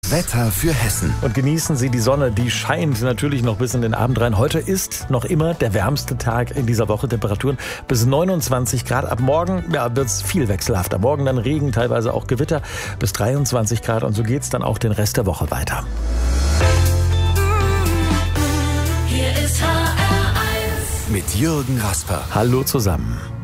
Wetter für Hessen. Und genießen Sie die Sonne, die scheint natürlich noch bis in den Abend rein. Heute ist noch immer der wärmste Tag in dieser Woche. Temperaturen bis 29 Grad. Ab morgen wird es viel wechselhafter. Morgen dann Regen, teilweise auch Gewitter bis 23 Grad. Und so geht es dann auch den Rest der Woche weiter. Hier ist HR1 mit Jürgen Rasper. Hallo zusammen.